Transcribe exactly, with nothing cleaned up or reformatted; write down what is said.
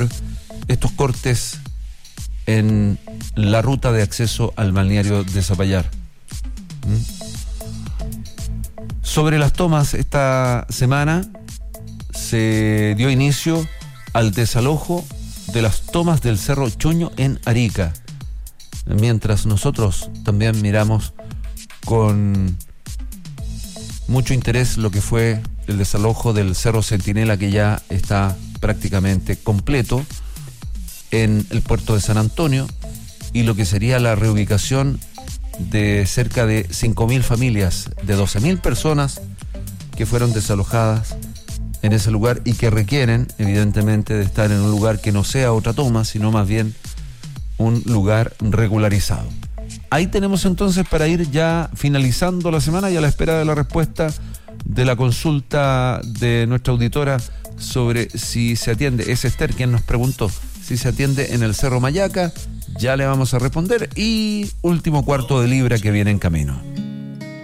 por estos cortes en la ruta de acceso al balneario de Zapallar. ¿Mm? Sobre las tomas, esta semana se dio inicio al desalojo de las tomas del Cerro Choño en Arica, mientras nosotros también miramos con mucho interés lo que fue el desalojo del Cerro Centinela, que ya está prácticamente completo en el puerto de San Antonio, y lo que sería la reubicación de cerca de cinco mil familias, de doce mil personas que fueron desalojadas en ese lugar y que requieren evidentemente de estar en un lugar que no sea otra toma, sino más bien un lugar regularizado. Ahí tenemos entonces para ir ya finalizando la semana y a la espera de la respuesta de la consulta de nuestra auditora sobre si se atiende. Es Esther quien nos preguntó si se atiende en el Cerro Mayaca. Ya le vamos a responder. Y último cuarto de libra que viene en camino.